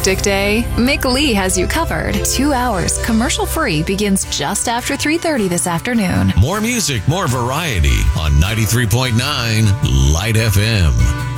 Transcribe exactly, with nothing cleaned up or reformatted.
hectic day? Mick Lee has you covered. Two hours, commercial-free, begins just after three thirty this afternoon. More music, more variety on ninety-three point nine Light F M.